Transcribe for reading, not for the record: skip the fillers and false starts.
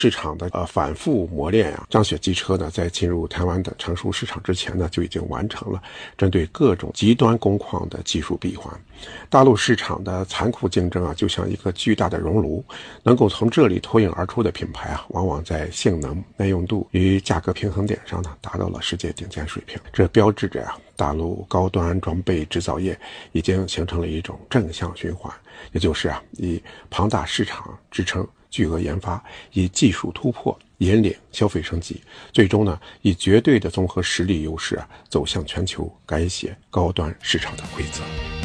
市场的反复磨练啊，张雪机车呢在进入台湾的成熟市场之前呢，就已经完成了针对各种极端工况的技术闭环。大陆市场的残酷竞争啊，就像一个巨大的熔炉，能够从这里脱颖而出的品牌啊，往往在性能、耐用度与价格平衡点上呢，达到了世界顶尖水平。这标志着啊，大陆高端装备制造业已经形成了一种正向循环，也就是啊，以庞大市场支撑巨额研发，以技术突破引领消费升级，最终呢，以绝对的综合实力优势啊，走向全球，改写高端市场的规则。